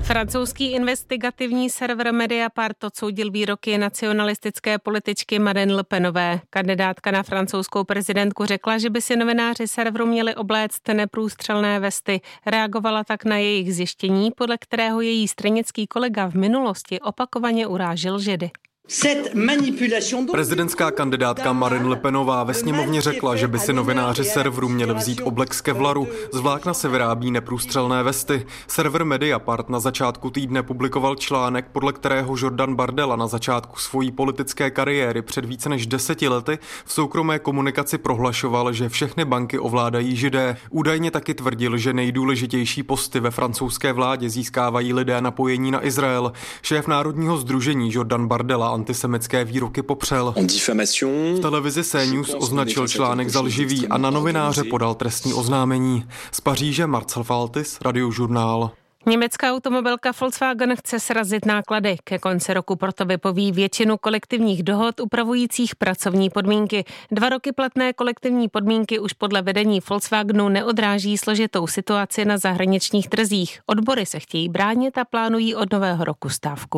Francouzský investigativní server Mediapart odsoudil výroky nacionalistické političky Marine Le Penové. Kandidátka na francouzskou prezidentku řekla, že by si novináři serveru měli obléct neprůstřelné vesty. Reagovala tak na jejich zjištění, podle kterého její stranický kolega v minulosti opakovaně urážel Židy. Prezidentská kandidátka Marine Le Penová ve sněmovně řekla, že by si novináři serveru měli vzít oblek z kevlaru. Z vlákna se vyrábí neprůstřelné vesty. Server Mediapart na začátku týdne publikoval článek, podle kterého Jordan Bardella na začátku svojí politické kariéry před více než 10 lety v soukromé komunikaci prohlašoval, že všechny banky ovládají Židé. Údajně taky tvrdil, že nejdůležitější posty ve francouzské vládě získávají lidé napojení na Izrael. Šéf Národního sdružení Jordan Bardella antisemické výroky popřel. V televizi CNews označil článek za lživý a na novináře podal trestní oznámení. Z Paříže Marcel Faltis, Radiožurnál. Německá automobilka Volkswagen chce srazit náklady. Ke konci roku proto vypoví většinu kolektivních dohod upravujících pracovní podmínky. 2 roky platné kolektivní podmínky už podle vedení Volkswagenu neodráží složitou situaci na zahraničních trzích. Odbory se chtějí bránit a plánují od nového roku stávku.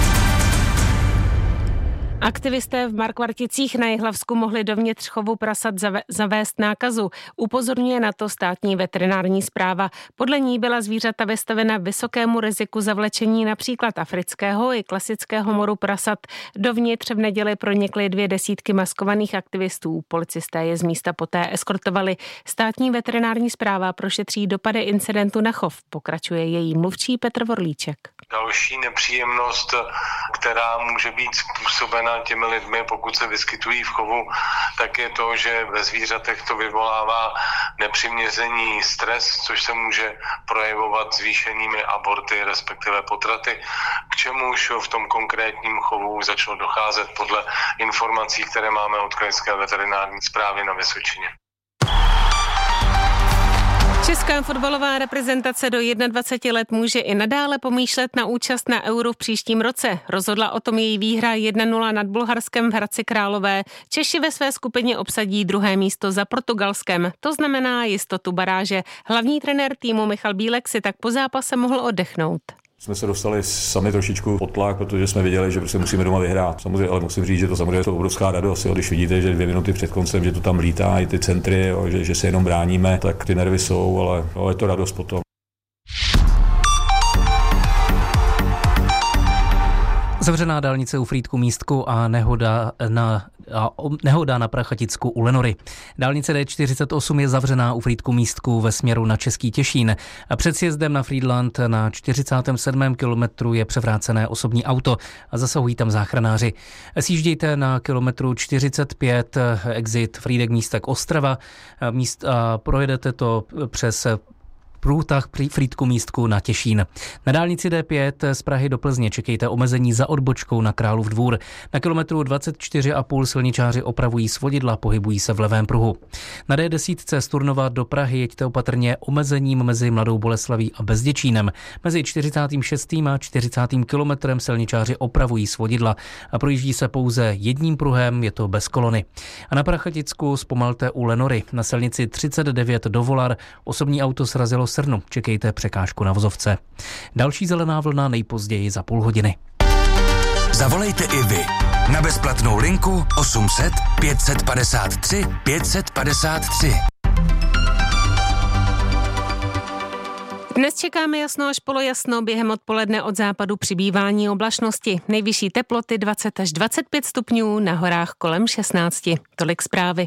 Aktivisté v Markvarticích na Jihlavsku mohli dovnitř chovu prasat zavést nákazu. Upozorňuje na to státní veterinární správa. Podle ní byla zvířata vystavena vysokému riziku zavlečení například afrického i klasického moru prasat. Dovnitř v neděli pronikly 2 desítky maskovaných aktivistů. Policisté je z místa poté eskortovali. Státní veterinární správa prošetří dopady incidentu na chov. Pokračuje její mluvčí Petr Vorlíček. Další nepříjemnost, která může být způsobena těmi lidmi, pokud se vyskytují v chovu, tak je to, že ve zvířatech to vyvolává nepřiměřený stres, což se může projevovat zvýšenými aborty, respektive potraty, k čemuž v tom konkrétním chovu začalo docházet podle informací, které máme od krajské veterinární správy na Vysočině. Česká fotbalová reprezentace do 21 let může i nadále pomýšlet na účast na Euro v příštím roce. Rozhodla o tom její výhra 1-0 nad Bulharskem v Hradci Králové. Češi ve své skupině obsadí 2. místo za Portugalskem. To znamená jistotu baráže. Hlavní trenér týmu Michal Bílek si tak po zápase mohl oddechnout. Jsme se dostali sami trošičku pod tlak, protože jsme věděli, že prostě musíme doma vyhrát. Samozřejmě, ale musím říct, že to samozřejmě je to obrovská radost, když vidíte, že 2 minuty před koncem, že to tam lítá, i ty centry, že se jenom bráníme, tak ty nervy jsou, ale je to radost potom. Zavřená dálnice u Frýdku-Místku a nehoda na Prachaticku u Lenory. Dálnice D48 je zavřená u Frýdku-Místku ve směru na Český Těšín. A před sjezdem na Frýdlant na 47. kilometru je převrácené osobní auto a zasahují tam záchranáři. Sjíždějte na kilometru 45 exit Frýdek-Místek Ostrava a projedete to přes průtah Frýdku-Místku na Těšín. Na dálnici D5 z Prahy do Plzně čekejte omezení za odbočkou na Králův Dvůr. Na kilometru 24,5 silničáři opravují svodidla, pohybují se v levém pruhu. Na D10 z Turnova do Prahy jeďte opatrně omezením mezi Mladou Boleslaví a Bezděčínem. Mezi 46. a 40. kilometrem silničáři opravují svodidla a projíždí se pouze jedním pruhem, je to bez kolony. A na Prachaticku zpomalte u Lenory. Na silnici 39 do Volar osobní auto srazilo srnu. Čekejte překážku na vozovce. Další zelená vlna nejpozději za půl hodiny. Zavolejte i vy na bezplatnou linku 800 553 553. Dnes čekáme jasno až polojasno, během odpoledne od západu přibývání oblačnosti. Nejvyšší teploty 20 až 25 stupňů, na horách kolem 16. Tolik zprávy.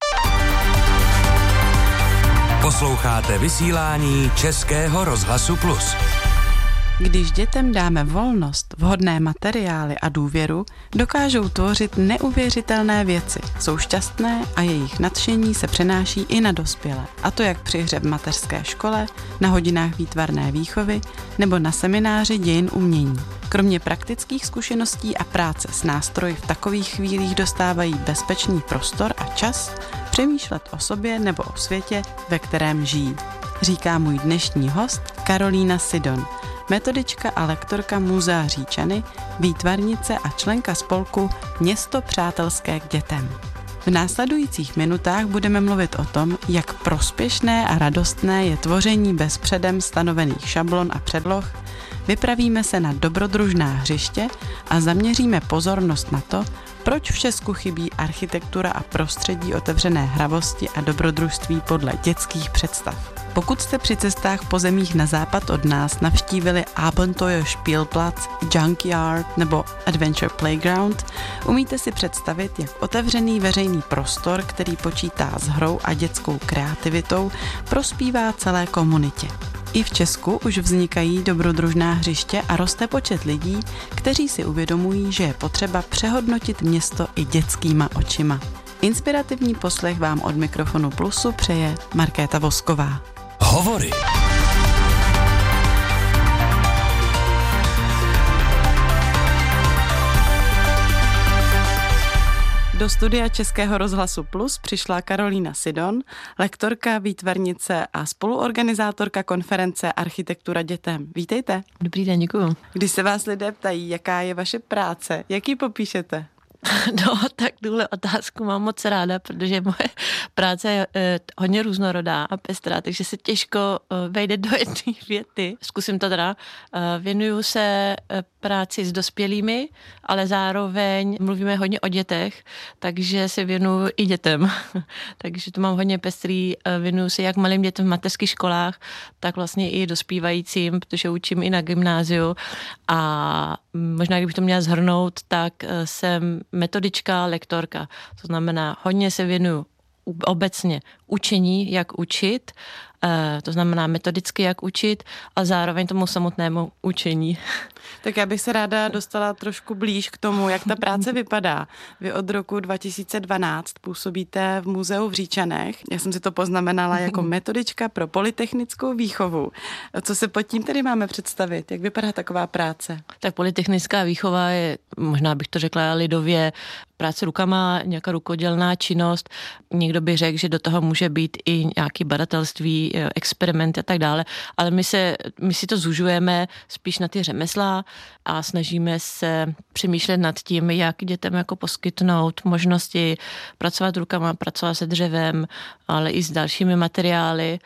Posloucháte vysílání Českého rozhlasu Plus. Když dětem dáme volnost, vhodné materiály a důvěru, dokážou tvořit neuvěřitelné věci. Jsou šťastné a jejich nadšení se přenáší i na dospělé. A to jak při hře v mateřské škole, na hodinách výtvarné výchovy nebo na semináři dějin umění. Kromě praktických zkušeností a práce s nástroji v takových chvílích dostávají bezpečný prostor a čas přemýšlet o sobě nebo o světě, ve kterém žijí. Říká můj dnešní host Karolína Sidon, metodička a lektorka Muzea Říčany, výtvarnice a členka spolku Město přátelské k dětem. V následujících minutách budeme mluvit o tom, jak prospěšné a radostné je tvoření bez předem stanovených šablon a předloh, vypravíme se na dobrodružná hřiště a zaměříme pozornost na to, proč v Česku chybí architektura a prostředí otevřené hravosti a dobrodružství podle dětských představ. Pokud jste při cestách po zemích na západ od nás navštívili Abenteuerspielplatz, Junkyard nebo Adventure Playground, umíte si představit, jak otevřený veřejný prostor, který počítá s hrou a dětskou kreativitou, prospívá celé komunitě. I v Česku už vznikají dobrodružná hřiště a roste počet lidí, kteří si uvědomují, že je potřeba přehodnotit město i dětskýma očima. Inspirativní poslech vám od mikrofonu Plusu přeje Markéta Vosková. Hovory. Do studia Českého rozhlasu Plus přišla Karolína Sidon, lektorka, výtvarnice a spoluorganizátorka konference Architektura dětem. Vítejte. Dobrý den, děkuju. Když se vás lidé ptají, jaká je vaše práce, jak ji popíšete? No, tak tuhle otázku mám moc ráda, protože moje práce je hodně různorodá a pestrá, takže se těžko vejde do jedné věty. Zkusím to teda. Věnuju se práci s dospělými, ale zároveň mluvíme hodně o dětech, takže se věnuju i dětem. Takže to mám hodně pestrý. Věnuju se jak malým dětem v mateřských školách, tak vlastně i dospívajícím, protože učím i na gymnáziu. A možná, kdybych to měla shrnout, tak jsem metodička, lektorka. To znamená, hodně se věnuju obecně učení, jak učit, to znamená metodicky, jak učit, a zároveň tomu samotnému učení. Tak já bych se ráda dostala trošku blíž k tomu, jak ta práce vypadá. Vy od roku 2012 působíte v muzeu v Říčanech. Já jsem si to poznamenala jako metodička pro polytechnickou výchovu. Co se pod tím tedy máme představit? Jak vypadá taková práce? Tak polytechnická výchova je, možná bych to řekla lidově, práce rukama, nějaká rukodělná činnost. Někdo by řekl, že do toho může být i nějaké badatelství, experimenty a tak dále, ale my si to zužujeme spíš na ty řemesla a snažíme se přemýšlet nad tím, jak dětem jako poskytnout možnosti pracovat rukama, pracovat se dřevem, ale i s dalšími materiály.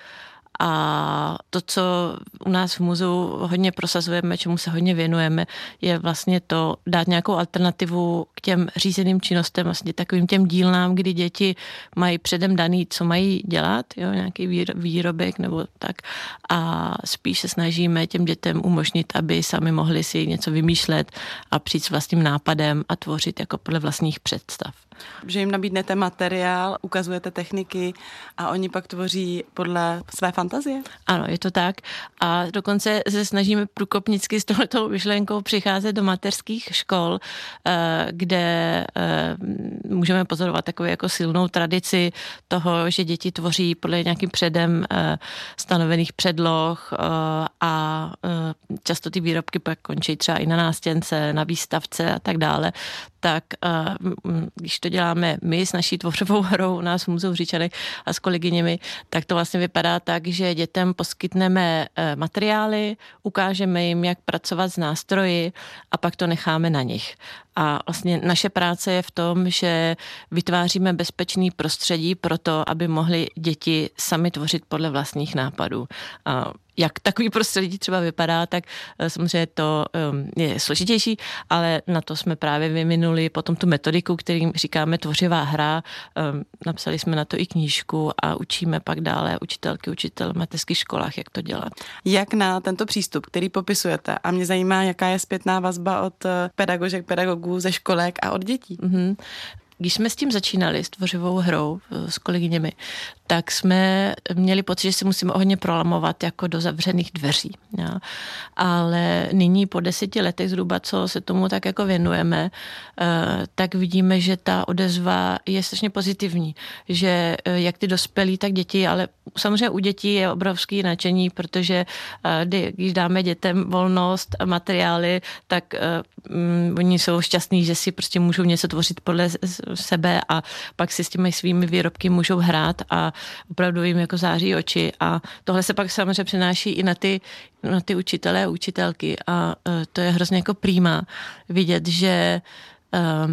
A to, co u nás v muzeu hodně prosazujeme, čemu se hodně věnujeme, je vlastně to dát nějakou alternativu k těm řízeným činnostem, vlastně takovým těm dílnám, kdy děti mají předem daný, co mají dělat, jo, nějaký výrobek nebo tak. A spíš se snažíme těm dětem umožnit, aby sami mohli si něco vymýšlet a přijít s vlastním nápadem a tvořit jako podle vlastních představ. Že jim nabídnete materiál, ukazujete techniky a oni pak tvoří podle své fantazie? Ano, je to tak. A dokonce se snažíme průkopnicky s touhletou myšlenkou přicházet do mateřských škol, kde můžeme pozorovat takovou jako silnou tradici toho, že děti tvoří podle nějakým předem stanovených předloh a často ty výrobky pak končí třeba i na nástěnce, na výstavce a tak dále. Tak když to děláme my s naší tvořivou hrou u nás v muzeu v Říčanech a s kolegyněmi, tak to vlastně vypadá tak, že dětem poskytneme materiály, ukážeme jim, jak pracovat s nástroji a pak to necháme na nich. A vlastně naše práce je v tom, že vytváříme bezpečný prostředí pro to, aby mohly děti sami tvořit podle vlastních nápadů. A jak takový prostředí třeba vypadá, tak samozřejmě to je složitější, ale na to jsme právě vyvinuli potom tu metodiku, kterým říkáme tvořivá hra. Napsali jsme na to i knížku a učíme pak dále učitelky, učitel v mateřských školách, jak to dělat. Jak na tento přístup, který popisujete? A mě zajímá, jaká je zpětná vazba od pedagožek, pedagogů ze školek a od dětí. Mm-hmm. Když jsme s tím začínali, s tvořivou hrou s kolegyněmi, tak jsme měli pocit, že si musíme hodně prolamovat jako do zavřených dveří. Ja. Ale nyní po 10 letech zhruba, co se tomu tak jako věnujeme, tak vidíme, že ta odezva je strašně pozitivní. Že jak ty dospělí, tak děti, ale samozřejmě u dětí je obrovský nadšení, protože když dáme dětem volnost a materiály, tak oni jsou šťastní, že si prostě můžou něco tvořit podle sebe a pak si s těmi svými výrobky můžou hrát a opravdu jim jako září oči a tohle se pak samozřejmě přenáší i na ty učitelé a učitelky a to je hrozně jako prýma vidět, že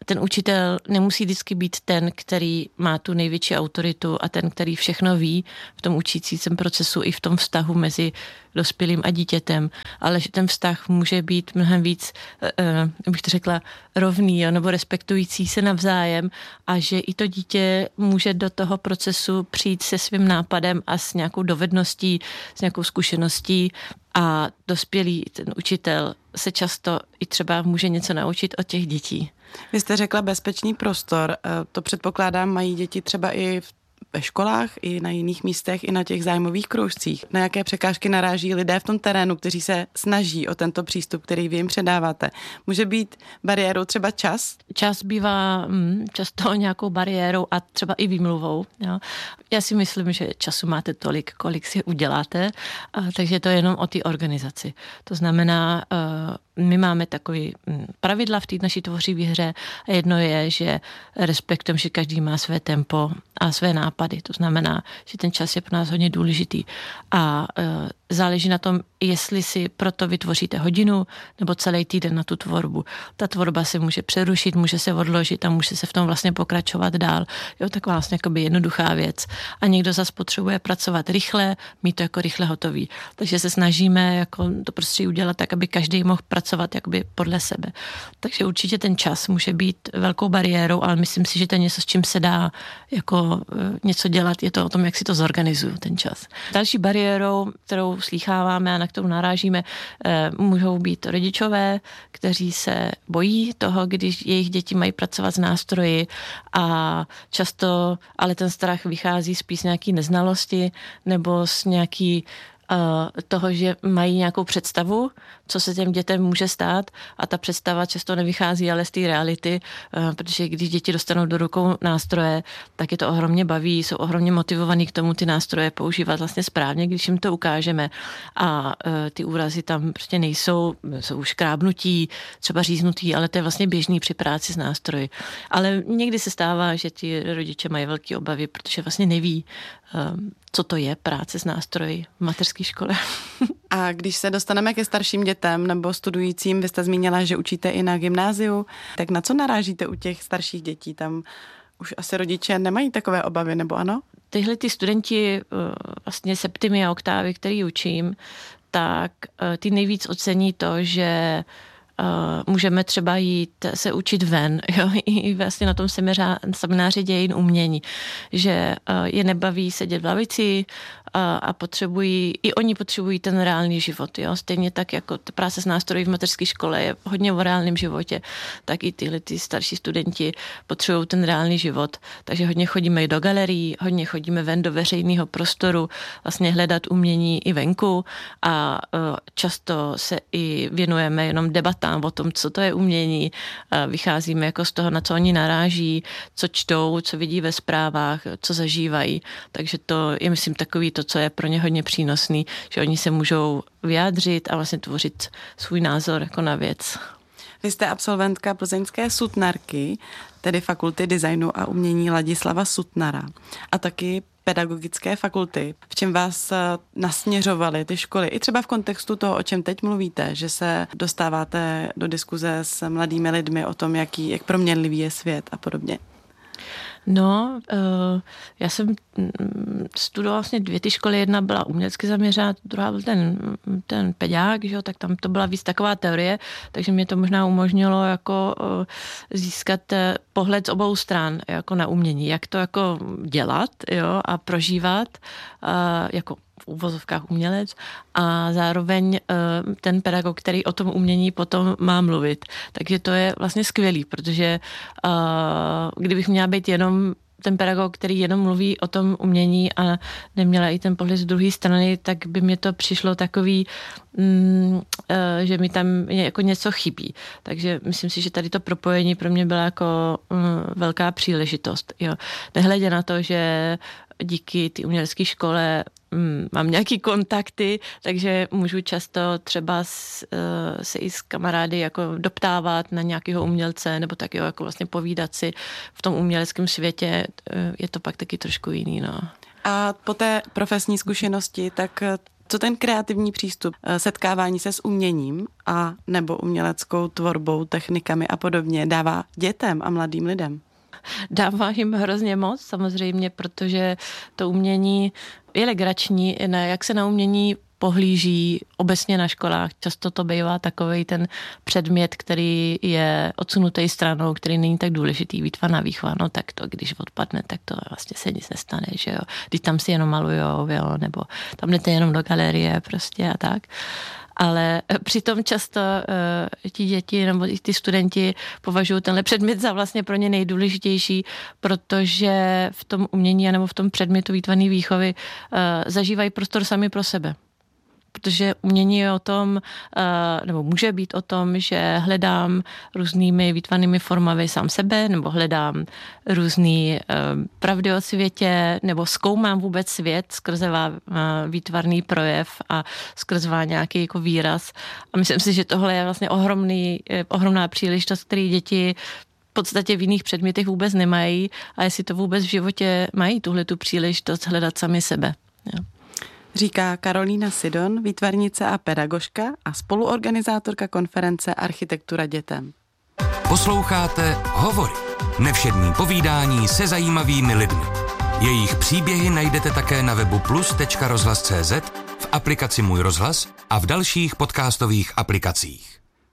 ten učitel nemusí vždycky být ten, který má tu největší autoritu a ten, který všechno ví v tom učícím procesu i v tom vztahu mezi dospělým a dítětem, ale že ten vztah může být mnohem víc, bych to řekla, rovný, jo, nebo respektující se navzájem a že i to dítě může do toho procesu přijít se svým nápadem a s nějakou dovedností, s nějakou zkušeností a dospělý ten učitel se často i třeba může něco naučit od těch dětí. Vy jste řekla bezpečný prostor, to předpokládám mají děti třeba i ve školách, i na jiných místech, i na těch zájmových kroužcích. Na jaké překážky naráží lidé v tom terénu, kteří se snaží o tento přístup, který vy jim předáváte? Může být bariérou třeba čas? Čas bývá často nějakou bariérou a třeba i výmluvou. Jo. Já si myslím, že času máte tolik, kolik si uděláte, takže to je jenom o té organizaci. To znamená, my máme takové pravidla v té naší tvořivé hře a jedno je, že respektujeme, že každý má své tempo a své nápady. To znamená, že ten čas je pro nás hodně důležitý a záleží na tom, jestli si proto vytvoříte hodinu nebo celý týden na tu tvorbu. Ta tvorba se může přerušit, může se odložit a může se v tom vlastně pokračovat dál. Jo, taková vlastně jakoby jednoduchá věc. A někdo zase potřebuje pracovat rychle, mít to jako rychle hotový. Takže se snažíme jako to prostě udělat tak, aby každý mohl pracovat jakoby podle sebe. Takže určitě ten čas může být velkou bariérou, ale myslím si, že to je něco, s čím se dá jako něco dělat. Je to o tom, jak si to zorganizuju, ten čas. Další bariérou, kterou slýcháváme a na kterou narážíme, můžou být rodičové, kteří se bojí toho, když jejich děti mají pracovat s nástroji a často, ale ten strach vychází spíš z nějaký neznalosti nebo z nějaký toho, že mají nějakou představu, co se těm dětem může stát a ta představa často nevychází ale z té reality, protože když děti dostanou do rukou nástroje, tak je to ohromně baví, jsou ohromně motivovaní k tomu ty nástroje používat vlastně správně, když jim to ukážeme a ty úrazy tam prostě nejsou, jsou už krábnutí, třeba říznutí, ale to je vlastně běžný při práci s nástroji. Ale někdy se stává, že ti rodiče mají velké obavy, protože vlastně neví, co to je práce s nástroji v mateřské škole. A když se dostaneme ke starším dětem nebo studujícím, vy jste zmínila, že učíte i na gymnáziu, tak na co narážíte u těch starších dětí? Tam už asi rodiče nemají takové obavy, nebo ano? Tyhle ty studenti, vlastně septimy a oktávy, který učím, tak ty nejvíc ocení to, že můžeme třeba jít se učit ven, jo? I vlastně na tom semináři dějin umění, že je nebaví sedět v lavici a potřebují, i oni potřebují ten reálný život, jo? Stejně tak jako práce s nástroji v mateřské škole je hodně o reálném životě, tak i tyhle ty starší studenti potřebují ten reálný život, takže hodně chodíme i do galerií, hodně chodíme ven do veřejného prostoru, vlastně hledat umění i venku a často se i věnujeme jenom debatám o tom, co to je umění, vycházíme jako z toho, na co oni naráží, co čtou, co vidí ve zprávách, co zažívají, takže to je, myslím, takový to, co je pro ně hodně přínosný, že oni se můžou vyjádřit a vlastně tvořit svůj názor jako na věc. Vy jste absolventka plzeňské Sutnarky, tedy Fakulty designu a umění Ladislava Sutnara a taky pedagogické fakulty. V čem vás nasměřovaly ty školy? I třeba v kontextu toho, o čem teď mluvíte, že se dostáváte do diskuze s mladými lidmi o tom, jak proměnlivý je svět a podobně. No, já jsem studovala vlastně 2 ty školy, jedna byla umělecky zaměřená, druhá byl ten pedák, že jo, tak tam to byla víc taková teorie, takže mě to možná umožnilo jako získat pohled z obou stran jako na umění, jak to jako dělat, jo, a prožívat jako v uvozovkách umělec a zároveň ten pedagog, který o tom umění potom má mluvit. Takže to je vlastně skvělý, protože kdybych měla být jenom ten pedagog, který jenom mluví o tom umění a neměla i ten pohled z druhé strany, tak by mě to přišlo takový, že mi tam jako něco chybí. Takže myslím si, že tady to propojení pro mě byla jako velká příležitost. Jo. Nehledě na to, že díky té umělecké škole mám nějaký kontakty, takže můžu často třeba se i s kamarády jako doptávat na nějakého umělce nebo tak jako vlastně povídat si v tom uměleckém světě. Je to pak taky trošku jiný, no. A po té profesní zkušenosti, tak co ten kreativní přístup, setkávání se s uměním a nebo uměleckou tvorbou, technikami a podobně dává dětem a mladým lidem? Dává jim hrozně moc, samozřejmě, protože to umění je legrační, jak se na umění pohlíží obecně na školách. Často to bývá takovej ten předmět, který je odsunutý stranou, který není tak důležitý, výtvarná výchova, no tak to, když odpadne, tak to vlastně se nic nestane, že jo. Když tam si jenom malujou, jo, nebo tam jdete jenom do galerie prostě a tak. Ale přitom často ti děti nebo ty studenti považují tenhle předmět za vlastně pro ně nejdůležitější, protože v tom umění nebo v tom předmětu výtvarné výchovy zažívají prostor sami pro sebe. Protože umění je o tom, nebo může být o tom, že hledám různými výtvarnými formami sám sebe, nebo hledám různý pravdy o světě, nebo zkoumám vůbec svět skrze výtvarný projev a skrze nějaký jako výraz. A myslím si, že tohle je vlastně ohromná příležitost, který děti v podstatě v jiných předmětech vůbec nemají a jestli to vůbec v životě mají tuhletu příležitost hledat sami sebe. Jo. Říká Karolína Sidon, výtvarnice a pedagožka a spoluorganizátorka konference Architektura dětem. Posloucháte Hovory. Nevšední povídání se zajímavými lidmi. Jejich příběhy najdete také na webu plus.rozhlas.cz, v aplikaci Můj rozhlas a v dalších podcastových aplikacích.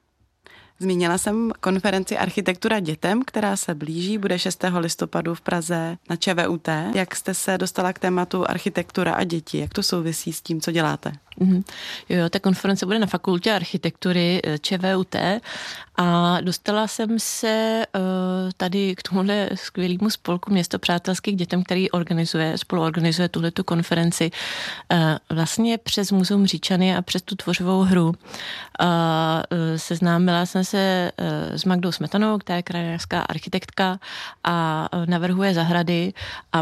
Zmínila jsem konferenci Architektura dětem, která se blíží, bude 6. listopadu v Praze na ČVUT. Jak jste se dostala k tématu architektura a děti? Jak to souvisí s tím, co děláte? Jo, ta konference bude na fakultě architektury ČVUT a dostala jsem se tady k tomuhle skvělému spolku Město přátelských dětem, který spoluorganizuje tuhletu konferenci vlastně přes Muzeum Říčany a přes tu tvořivou hru. Seznámila jsem se s Magdou Smetanou, která je krajinářská architektka a navrhuje zahrady a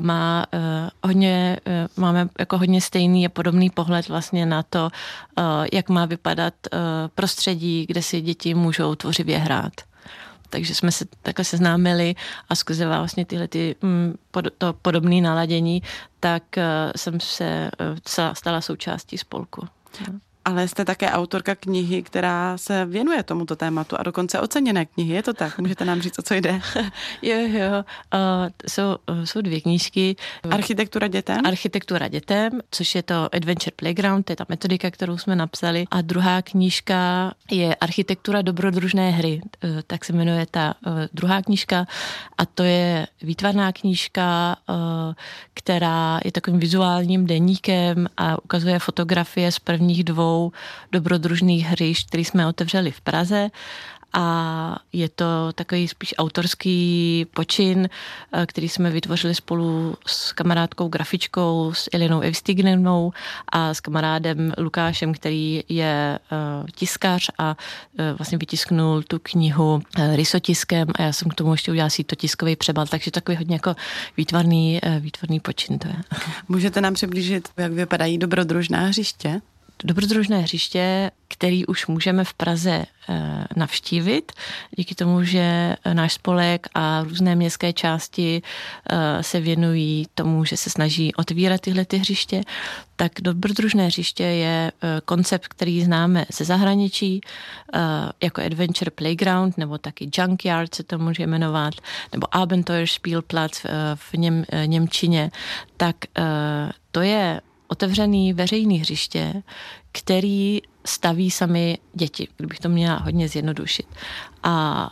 máme jako hodně stejný a podobný pohled vlastně na to, jak má vypadat prostředí, kde si děti můžou tvořivě hrát. Takže jsme se takhle seznámili a skrze vlastně to podobné naladění, tak jsem se stala součástí spolku. Ale jste také autorka knihy, která se věnuje tomuto tématu a dokonce oceněné knihy. Je to tak? Můžete nám říct, o co jde? Jo. Jsou 2 knížky. Architektura dětem? Architektura dětem, což je to Adventure Playground, to je ta metodika, kterou jsme napsali. A druhá knížka je Architektura dobrodružné hry, tak se jmenuje ta druhá knížka. A to je výtvarná knížka, která je takovým vizuálním deníkem a ukazuje fotografie z prvních 2 dobrodružných hřišť, který jsme otevřeli v Praze a je to takový spíš autorský počin, který jsme vytvořili spolu s kamarádkou grafičkou, s Elinou Evstignenou a s kamarádem Lukášem, který je tiskař a vlastně vytisknul tu knihu rysotiskem a já jsem k tomu ještě udělala sítotiskový přebal, takže takový hodně jako výtvarný počin to je. Můžete nám přiblížit, jak vypadají dobrodružná hřiště? Dobrodružné hřiště, který už můžeme v Praze navštívit, díky tomu, že náš spolek a různé městské části se věnují tomu, že se snaží otvírat tyhle hřiště, tak dobrodružné hřiště je koncept, který známe ze zahraničí, jako Adventure Playground, nebo taky Junkyard se to může jmenovat, nebo Abenteuerspielplatz v němčině, tak to je otevřený veřejný hřiště, který staví sami děti, kdybych to měla hodně zjednodušit. A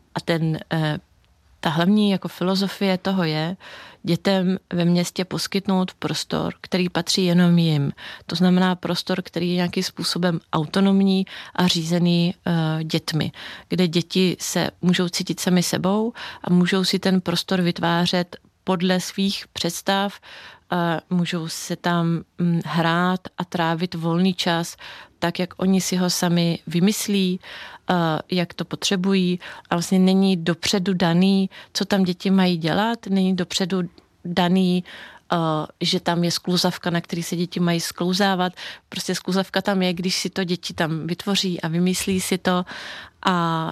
ta hlavní jako filozofie toho je dětem ve městě poskytnout prostor, který patří jenom jim. To znamená prostor, který je nějakým způsobem autonomní a řízený dětmi, kde děti se můžou cítit sami sebou a můžou si ten prostor vytvářet podle svých představ, můžou se tam hrát a trávit volný čas tak, jak oni si ho sami vymyslí, jak to potřebují a vlastně není dopředu daný, co tam děti mají dělat, není dopředu daný, že tam je skluzavka, na který se děti mají sklouzávat. Prostě skluzavka tam je, když si to děti tam vytvoří a vymyslí si to a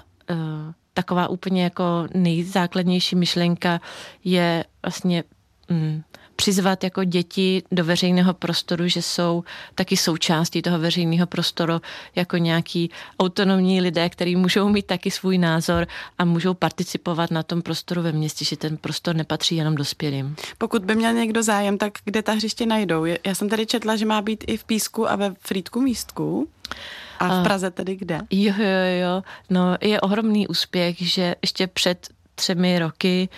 taková úplně jako nejzákladnější myšlenka je vlastně přizvat jako děti do veřejného prostoru, že jsou taky součástí toho veřejného prostoru jako nějaký autonomní lidé, kteří můžou mít taky svůj názor a můžou participovat na tom prostoru ve městě, že ten prostor nepatří jenom dospělým. Pokud by měl někdo zájem, tak kde ta hřiště najdou? Já jsem tady četla, že má být i v Písku a ve Frýdku Místku. A v Praze tedy kde? Jo. No, je ohromný úspěch, že ještě před 3 roky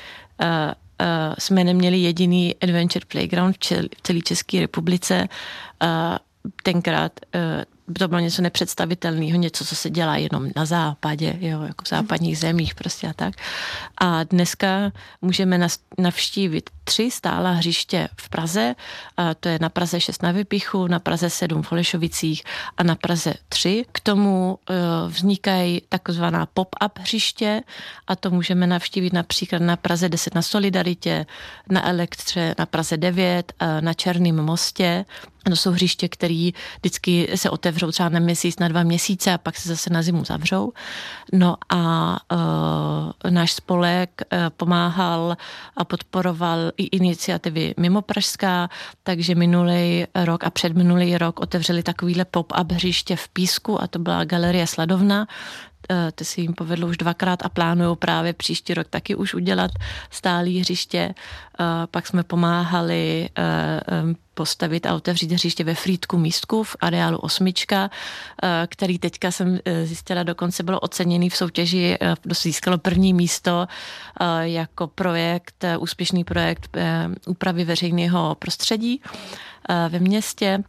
jsme neměli jediný adventure playground v celé České republice. Tenkrát to bylo něco nepředstavitelného, něco, co se dělá jenom na západě, jo, jako v západních zemích prostě a tak. A dneska můžeme navštívit 3 stálá hřiště v Praze, a to je na Praze 6 na Vypichu, na Praze 7 v Holešovicích a na Praze 3. K tomu vznikají takzvaná pop-up hřiště a to můžeme navštívit například na Praze 10 na Solidaritě, na Elektře, na Praze 9, na Černém mostě. To jsou hřiště, které vždycky se otevřou třeba na měsíc, na 2 měsíce a pak se zase na zimu zavřou. No a náš spolek pomáhal a podporoval i iniciativy mimo Pražská, takže minulý rok a předminulý rok otevřeli takovýhle pop-up hřiště v Písku a to byla Galerie Sladovna. To se jim povedlo už 2krát a plánujou právě příští rok taky už udělat stálý hřiště. Pak jsme pomáhali postavit a otevřít hřiště ve Frýdku Místku v areálu 8, který teďka jsem zjistila, dokonce bylo oceněný v soutěži, získalo 1. místo jako projekt, úspěšný projekt úpravy veřejného prostředí ve městě.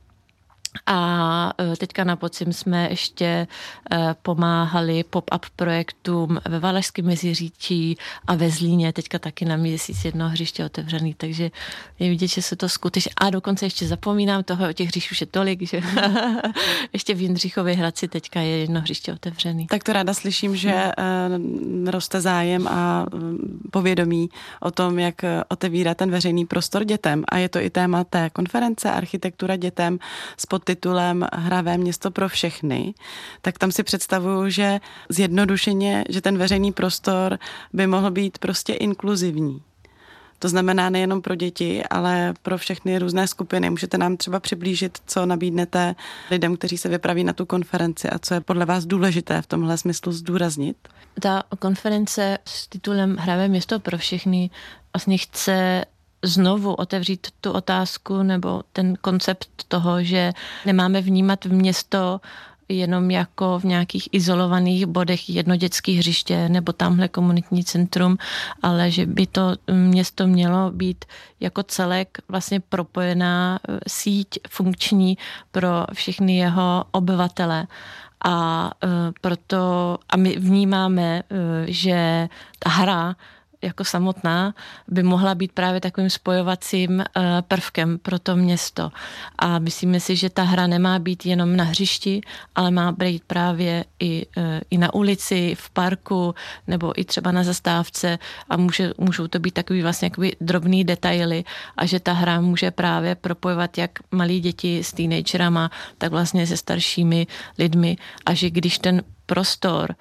A teďka na podzim jsme ještě pomáhali pop-up projektům ve Valašském Meziříčí a ve Zlíně, teďka taky na měsíc jedno hřiště otevřený, takže je vidět, že se to skutečně, a dokonce ještě zapomínám toho, těch hřišť už je tolik, že ještě v Jindřichově Hradci teďka je jedno hřiště otevřený. Tak to ráda slyším, že roste zájem a povědomí o tom, jak otevírat ten veřejný prostor dětem a je to i téma té konference Architektura dětem s podtitulem Hravé město pro všechny, tak tam si představuju, že zjednodušeně, že ten veřejný prostor by mohl být prostě inkluzivní. To znamená nejenom pro děti, ale pro všechny různé skupiny. Můžete nám třeba přiblížit, co nabídnete lidem, kteří se vypraví na tu konferenci a co je podle vás důležité v tomhle smyslu zdůraznit? Ta konference s titulem Hravé město pro všechny vlastně chce znovu otevřít tu otázku nebo ten koncept toho, že nemáme vnímat město jenom jako v nějakých izolovaných bodech jedno dětské hřiště nebo tamhle komunitní centrum, ale že by to město mělo být jako celek vlastně propojená síť funkční pro všechny jeho obyvatele. A proto my vnímáme, že ta hra jako samotná by mohla být právě takovým spojovacím prvkem pro to město. A myslíme si, že ta hra nemá být jenom na hřišti, ale má být právě i na ulici, v parku nebo i třeba na zastávce a můžou to být takový vlastně jakoby drobný detaily a že ta hra může právě propojovat jak malí děti s teenagerama, tak vlastně se staršími lidmi a že když ten prostor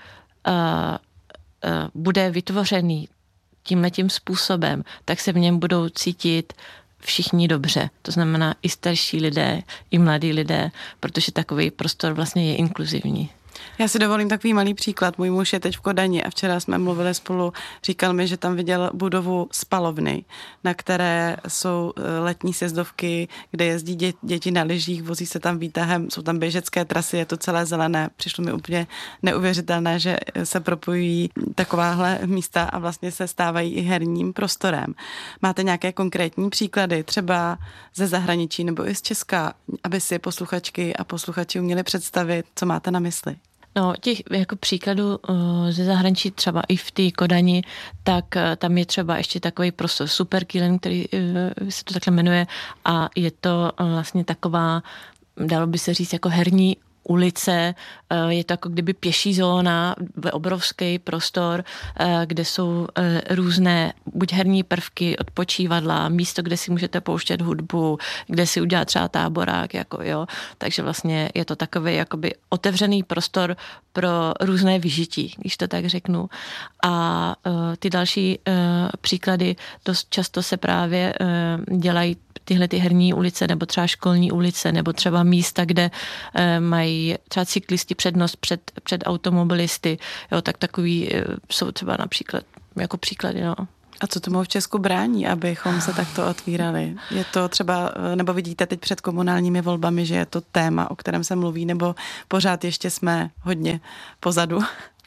bude vytvořený tímhletím způsobem, tak se v něm budou cítit všichni dobře. To znamená i starší lidé, i mladí lidé, protože takový prostor vlastně je inkluzivní. Já si dovolím takový malý příklad. Můj muž je teď v Kodani a včera jsme mluvili spolu, říkal mi, že tam viděl budovu spalovny, na které jsou letní sjezdovky, kde jezdí děti na lyžích, vozí se tam výtahem, jsou tam běžecké trasy, je to celé zelené. Přišlo mi úplně neuvěřitelné, že se propojují takováhle místa a vlastně se stávají i herním prostorem. Máte nějaké konkrétní příklady, třeba ze zahraničí nebo i z Česka, aby si posluchačky a posluchači uměli představit, co máte na mysli? No, těch jako příkladů ze zahraničí, třeba i v té Kodani, tak tam je třeba ještě takový prostor Superkilen, který se to takhle jmenuje a je to vlastně taková, dalo by se říct, jako herní ulice, je to jako kdyby pěší zóna, obrovský prostor, kde jsou různé buď herní prvky, odpočívadla, místo, kde si můžete pouštět hudbu, kde si udělat třeba táborák, jako jo. Takže vlastně je to takový jakoby otevřený prostor pro různé vyžití, když to tak řeknu. A ty další příklady dost často se právě dělají tyhle ty herní ulice nebo třeba školní ulice nebo třeba místa, kde mají třeba cyklisti přednost před automobilisty, jo, tak takový jsou třeba například jako příklady, no. A co tomu v Česku brání, abychom se takto otvírali? Je to třeba, nebo vidíte teď před komunálními volbami, že je to téma, o kterém se mluví, nebo pořád ještě jsme hodně pozadu?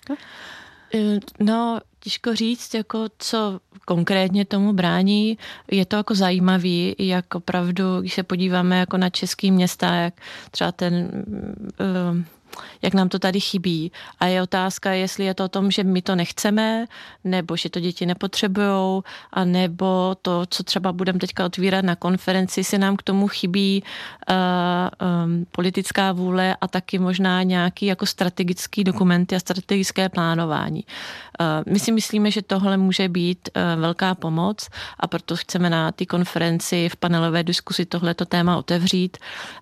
No, těžko říct, jako co konkrétně tomu brání. Je to jako zajímavý, jak opravdu, když se podíváme jako na český města, jak třeba jak nám to tady chybí. A je otázka, jestli je to o tom, že my to nechceme, nebo že to děti nepotřebujou, a nebo to, co třeba budeme teďka otvírat na konferenci, si nám k tomu chybí politická vůle a taky možná nějaký jako strategický dokumenty a strategické plánování. My si myslíme, že tohle může být velká pomoc, a proto chceme na té konferenci v panelové diskusi tohleto téma otevřít,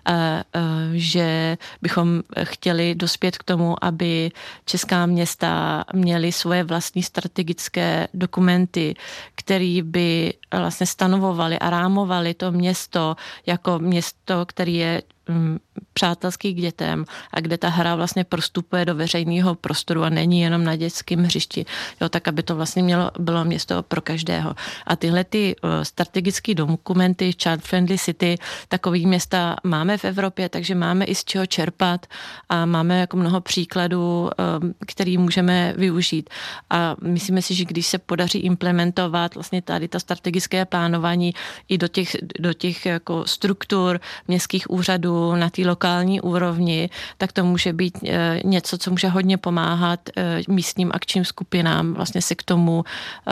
že bychom chtěli dospět k tomu, aby česká města měly svoje vlastní strategické dokumenty, které by vlastně stanovovaly a rámovaly to město jako město, který je přátelský k dětem a kde ta hra vlastně prostupuje do veřejného prostoru a není jenom na dětském hřišti, jo, tak aby to vlastně bylo město pro každého. A tyhle ty strategické dokumenty, Child Friendly City, takový města máme v Evropě, takže máme i z čeho čerpat a máme jako mnoho příkladů, který můžeme využít. A myslíme si, že když se podaří implementovat vlastně tady ta strategické plánování i do těch jako struktur městských úřadů na té lokální úrovni, tak to může být něco, co může hodně pomáhat místním akčním skupinám vlastně se k tomu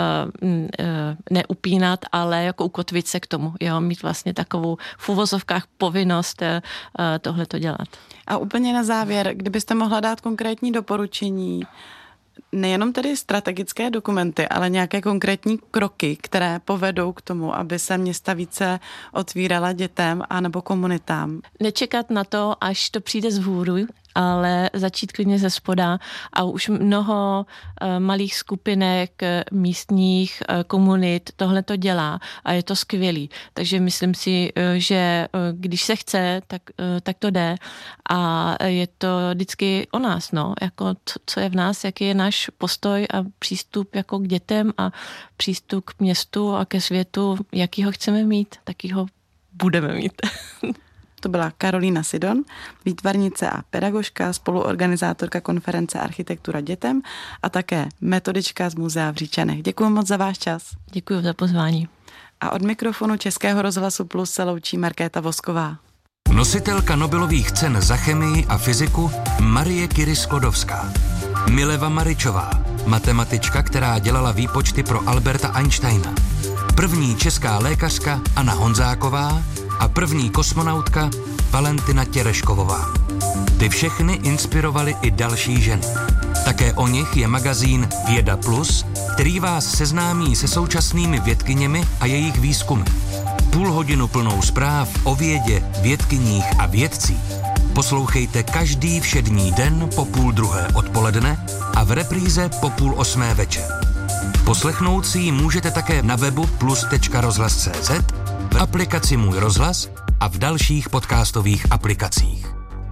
neupínat, ale jako ukotvit se k tomu, jo, mít vlastně takovou v uvozovkách povinnost tohleto dělat. A úplně na závěr, kdybyste mohla dát konkrétní doporučení, nejenom tedy strategické dokumenty, ale nějaké konkrétní kroky, které povedou k tomu, aby se města více otvírala dětem a nebo komunitám. Nečekat na to, až to přijde zvůru, ale začít klidně ze spoda, a už mnoho malých skupinek, místních komunit tohle to dělá a je to skvělý. Takže myslím si, že když se chce, tak to jde, a je to vždycky o nás, no, jako co je v nás, jaký je náš postoj a přístup jako k dětem a přístup k městu a ke světu, jaký ho chceme mít, taky ho budeme mít. To byla Karolína Sidon, výtvarnice a pedagožka, spoluorganizátorka konference Architektura dětem a také metodička z Muzea v Říčanech. Děkuji moc za váš čas. Děkuji za pozvání. A od mikrofonu Českého rozhlasu Plus se loučí Markéta Vosková. Nositelka Nobelových cen za chemii a fyziku Marie Curie-Sklodowská. Mileva Maričová, matematička, která dělala výpočty pro Alberta Einsteina. První česká lékařka Anna Honzáková a první kosmonautka Valentina Tereškovová. Ty všechny inspirovaly i další ženy. Také o nich je magazín Věda Plus, který vás seznámí se současnými vědkyněmi a jejich výzkumy. Půl hodinu plnou zpráv o vědě, vědkyních a vědcích poslouchejte každý všední den po 12:30 odpoledne a v repríze po 7:30 večer. Poslechnout si ji můžete také na webu plus.rozhlas.cz, v aplikaci Můj rozhlas a v dalších podcastových aplikacích.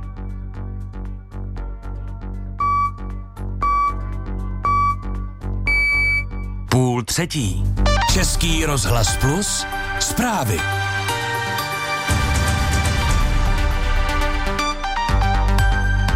Půl třetí. Český rozhlas Plus. Zprávy.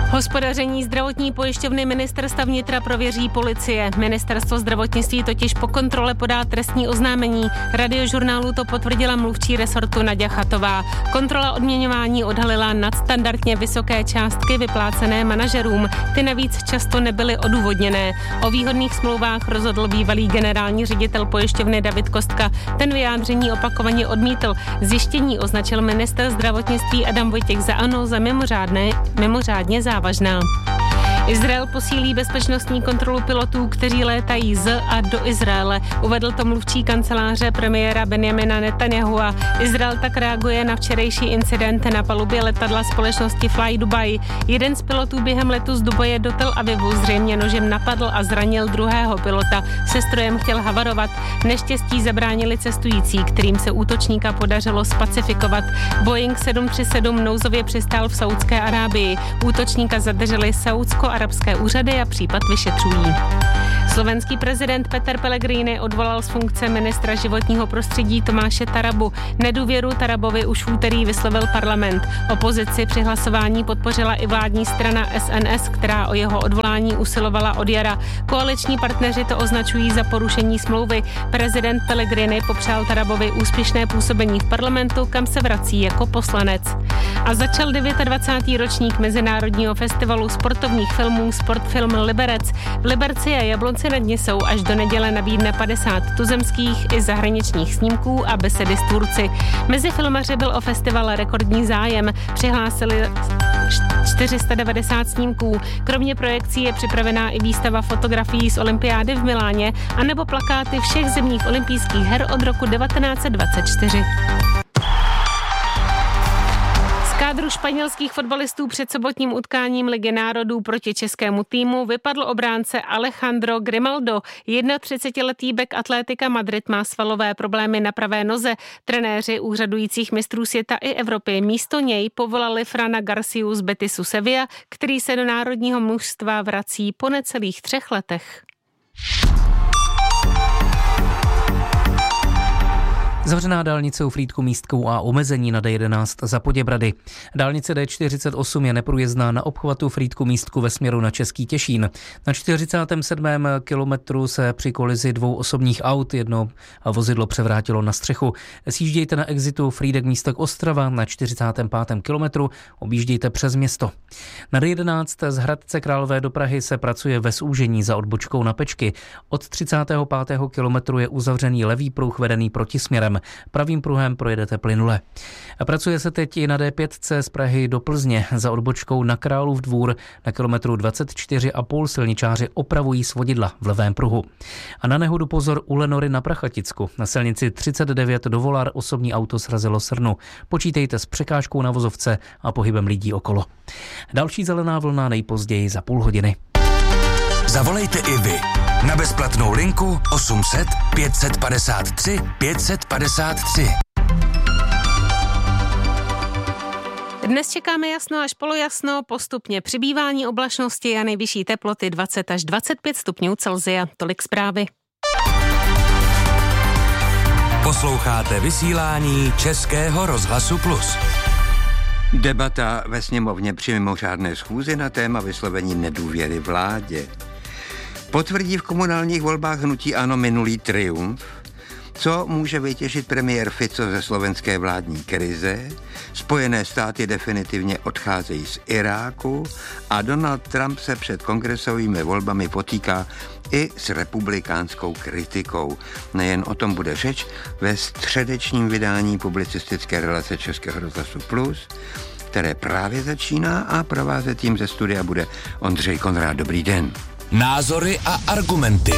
Hospodaření zdravotní pojišťovny Ministerstva vnitra prověří policie. Ministerstvo zdravotnictví totiž po kontrole podá trestní oznámení. Radiožurnálu to potvrdila mluvčí resortu Naďa Chatová. Kontrola odměňování odhalila nadstandardně vysoké částky vyplácené manažerům. Ty navíc často nebyly odůvodněné. O výhodných smlouvách rozhodl bývalý generální ředitel pojišťovny David Kostka. Ten vyjádření opakovaně odmítl. Zjištění označil ministr zdravotnictví Adam Vojtěch za ANO za mimořádně závažná. Izrael posílí bezpečnostní kontrolu pilotů, kteří létají z a do Izraele. Uvedl to mluvčí kanceláře premiéra Benjamina Netanyahua. Izrael tak reaguje na včerejší incident na palubě letadla společnosti Fly Dubai. Jeden z pilotů během letu z Dubaje do Tel Avivu zřejmě nožem napadl a zranil druhého pilota. Se strojem chtěl havarovat. Neštěstí zabránili cestující, kterým se útočníka podařilo spacifikovat. Boeing 737 nouzově přistál v Saúdské Arábii. Útočníka zadrželi saúdsko-arabské úřady a případ vyšetřují. Slovenský prezident Peter Pellegrini odvolal z funkce ministra životního prostředí Tomáše Tarabu. Nedůvěru Tarabovi už v úterý vyslovil parlament. Opozici při hlasování podpořila i vládní strana SNS, která o jeho odvolání usilovala od jara. Koaliční partneři to označují za porušení smlouvy. Prezident Pellegrini popřál Tarabovi úspěšné působení v parlamentu, kam se vrací jako poslanec. A začal 29. ročník Mezinárodního festivalu sportovních filmů Sportfilm Liberec. V Liberci a Jablonci nad Nisou až do neděle nabídne 50 tuzemských i zahraničních snímků a besedy s tvůrci. Mezi filmaři byl o festival rekordní zájem. Přihlásili 490 snímků. Kromě projekcí je připravená i výstava fotografií z olympiády v Miláně anebo plakáty všech zimních olympijských her od roku 1924. Kádru španělských fotbalistů před sobotním utkáním Ligy národů proti českému týmu vypadl obránce Alejandro Grimaldo. 31letý bek Atlética Madrid má svalové problémy na pravé noze. Trenéři úřadujících mistrů světa i Evropy místo něj povolali Frana Garciu z Betisu Sevilla, který se do národního mužstva vrací po necelých 3 letech. Zavřená dálnice u Frýdku-Místkou a omezení na D11 za Poděbrady. Dálnice D48 je neprůjezdná na obchvatu Frýdku-Místku ve směru na Český Těšín. Na 47. kilometru se při kolizi 2 osobních aut jedno vozidlo převrátilo na střechu. Sjíždějte na exitu Frýdek-Místek Ostrava na 45. kilometru, objíždějte přes město. Na D11 z Hradce Králové do Prahy se pracuje ve zúžení za odbočkou na Pečky. Od 35. kilometru je uzavřený levý pruh vedený protisměrem. Pravým pruhem projedete plynule. Pracuje se teď i na D5 z Prahy do Plzně za odbočkou na Králův Dvůr. Na kilometru 24,5 silničáři opravují svodidla v levém pruhu. A na nehodu pozor u Lenory na Prachaticku. Na silnici 39 do Volar osobní auto srazilo srnu. Počítejte s překážkou na vozovce a pohybem lidí okolo. Další zelená vlna nejpozději za půl hodiny. Zavolejte i vy na bezplatnou linku 800 553 553. Dnes čekáme jasno až polojasno, postupně přibývání oblačnosti a nejvyšší teploty 20 až 25 stupňů Celsia. Tolik zprávy. Posloucháte vysílání Českého rozhlasu Plus. Debata ve sněmovně při mimořádné schůzi na téma vyslovení nedůvěry vládě. Potvrdí v komunálních volbách hnutí ANO minulý triumf? Co může vytěžit premiér Fico ze slovenské vládní krize? Spojené státy definitivně odcházejí z Iráku a Donald Trump se před kongresovými volbami potýká i s republikánskou kritikou. Nejen o tom bude řeč ve středečním vydání publicistické relace Českého rozhlasu Plus, které právě začíná, a provázet tím ze studia bude Ondřej Konrád. Dobrý den. Názory a argumenty.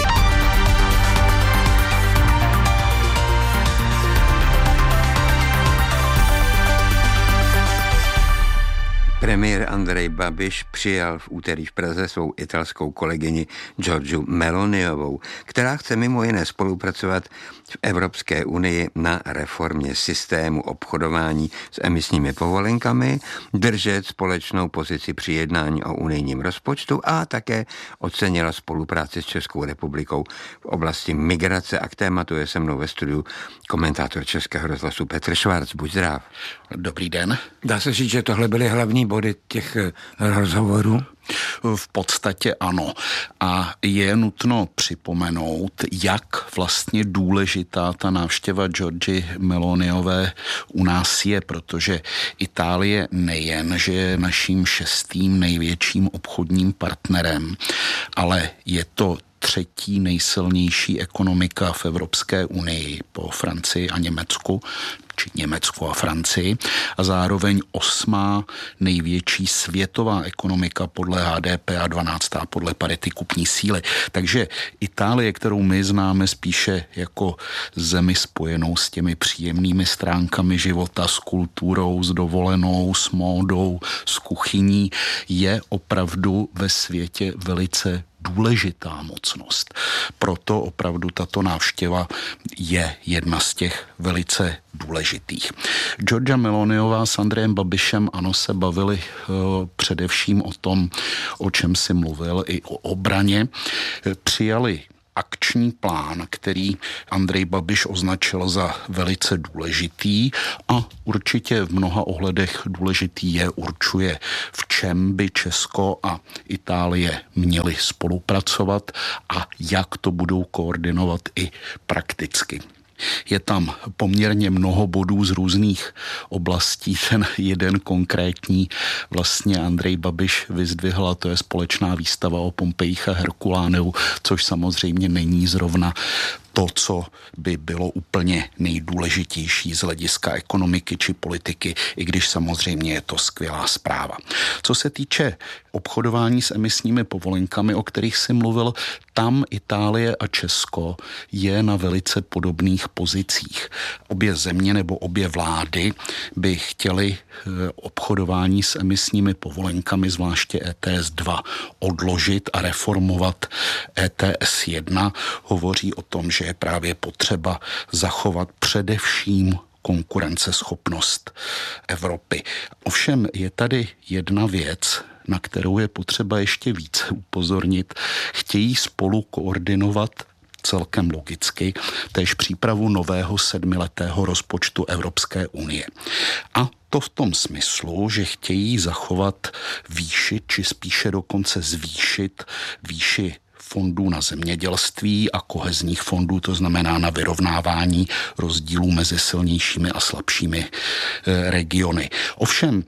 Premiér Andrej Babiš přijal v úterý v Praze svou italskou kolegyni Giorgiu Meloniovou, která chce mimo jiné spolupracovat v Evropské unii na reformě systému obchodování s emisními povolenkami, držet společnou pozici při jednání o unijním rozpočtu a také ocenila spolupráci s Českou republikou v oblasti migrace. A k tématu je se mnou ve studiu komentátor Českého rozhlasu Petr Švarc. Buď zdrav. Dobrý den. Dá se říct, že tohle byly hlavní body těch rozhovorů? V podstatě ano. A je nutno připomenout, jak vlastně důležitá ta návštěva Giorgie Meloniové u nás je, protože Itálie nejen, že je naším 6. největším obchodním partnerem, ale je to 3. nejsilnější ekonomika v Evropské unii po Francii a Německu, či Německu a Francii, a zároveň 8. největší světová ekonomika podle HDP a 12. podle parity kupní síly. Takže Itálie, kterou my známe spíše jako zemi spojenou s těmi příjemnými stránkami života, s kulturou, s dovolenou, s módou, s kuchyní, je opravdu ve světě velice důležitá mocnost. Proto opravdu tato návštěva je jedna z těch velice důležitých. Giorgia Meloniová s Andrejem Babišem ano se bavili především o tom, o čem si mluvil, i o obraně. Přijali akční plán, který Andrej Babiš označil za velice důležitý a určitě v mnoha ohledech důležitý je, určuje, v čem by Česko a Itálie měly spolupracovat a jak to budou koordinovat i prakticky. Je tam poměrně mnoho bodů z různých oblastí. Ten jeden konkrétní vlastně Andrej Babiš vyzdvihl, a to je společná výstava o Pompejích a Herkuláneu, což samozřejmě není zrovna to, co by bylo úplně nejdůležitější z hlediska ekonomiky či politiky, i když samozřejmě je to skvělá zpráva. Co se týče obchodování s emisními povolenkami, o kterých si mluvil, tam Itálie a Česko je na velice podobných pozicích. Obě země nebo obě vlády by chtěly obchodování s emisními povolenkami, zvláště ETS 2, odložit a reformovat ETS 1. Hovoří o tom, že je právě potřeba zachovat především konkurenceschopnost Evropy. Ovšem je tady jedna věc, na kterou je potřeba ještě více upozornit. Chtějí spolu koordinovat celkem logicky též přípravu nového 7letého rozpočtu Evropské unie. A to v tom smyslu, že chtějí zachovat výši, či spíše dokonce zvýšit výši fondů na zemědělství a kohezních fondů, to znamená na vyrovnávání rozdílů mezi silnějšími a slabšími regiony. Ovšem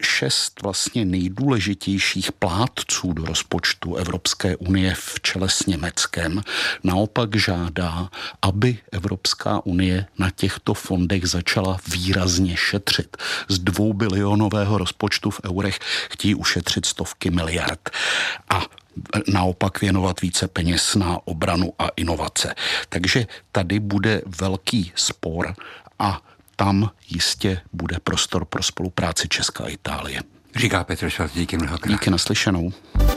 6 vlastně nejdůležitějších plátců do rozpočtu Evropské unie v čele s Německem naopak žádá, aby Evropská unie na těchto fondech začala výrazně šetřit. Z 2 bilionového rozpočtu v eurech chtějí ušetřit stovky miliard a naopak věnovat více peněz na obranu a inovace. Takže tady bude velký spor a tam jistě bude prostor pro spolupráci Česka a Itálie. Říká Petr Schwarz, díky mnohokrát. Díky, naslyšenou.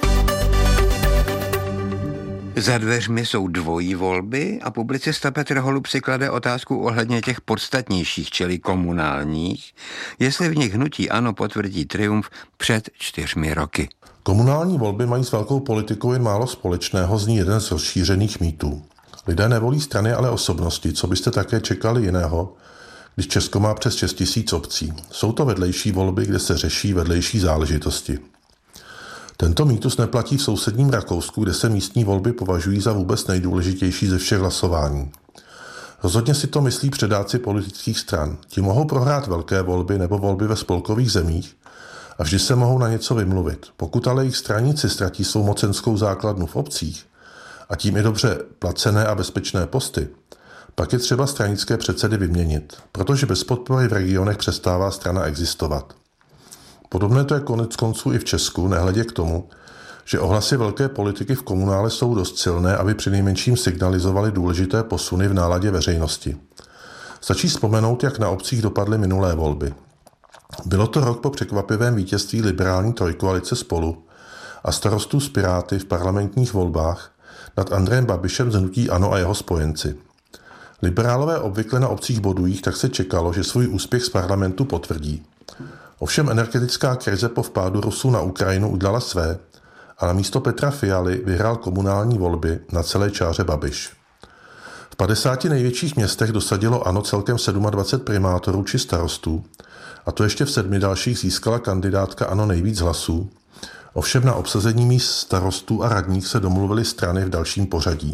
Za dveřmi jsou dvojí volby a publicista Petr Holub si klade otázku ohledně těch podstatnějších, čili komunálních, jestli v nich hnutí ANO potvrdí triumf před 4 roky. Komunální volby mají s velkou politikou jen málo společného, zní jeden z rozšířených mýtů. Lidé nevolí strany, ale osobnosti, co byste také čekali jiného, když Česko má přes 6 000 obcí. Jsou to vedlejší volby, kde se řeší vedlejší záležitosti. Tento mýtus neplatí v sousedním Rakousku, kde se místní volby považují za vůbec nejdůležitější ze všech hlasování. Rozhodně si to myslí předáci politických stran. Ti mohou prohrát velké volby nebo volby ve spolkových zemích a vždy se mohou na něco vymluvit. Pokud ale jejich straníci ztratí svou mocenskou základnu v obcích a tím i dobře placené a bezpečné posty, pak je třeba stranické předsedy vyměnit, protože bez podpory v regionech přestává strana existovat. Podobné to je konec konců i v Česku, nehledě k tomu, že ohlasy velké politiky v komunále jsou dost silné, aby přinejmenším signalizovali důležité posuny v náladě veřejnosti. Stačí vzpomenout, jak na obcích dopadly minulé volby. Bylo to rok po překvapivém vítězství liberální trojkoalice Spolu a starostů z Piráty v parlamentních volbách nad Andrejem Babišem z hnutí ANO a jeho spojenci. Liberálové obvykle na obcích bodují, tak se čekalo, že svůj úspěch z parlamentu potvrdí. Ovšem energetická krize po vpádu Rusů na Ukrajinu udělala své a na místo Petra Fialy vyhrál komunální volby na celé čáře Babiš. V 50 největších městech dosadilo ANO celkem 27 primátorů či starostů A to ještě v 7 dalších získala kandidátka ANO nejvíc hlasů. Ovšem na obsazení míst starostů a radních se domluvily strany v dalším pořadí.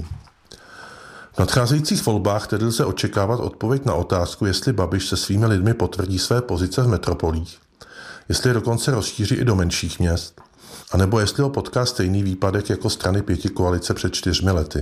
V nadcházejících volbách tedy lze očekávat odpověď na otázku, jestli Babiš se svými lidmi potvrdí své pozice v metropolích, jestli je dokonce rozšíří i do menších měst, anebo jestli ho potká stejný výpadek jako strany pětikoalice před 4 lety.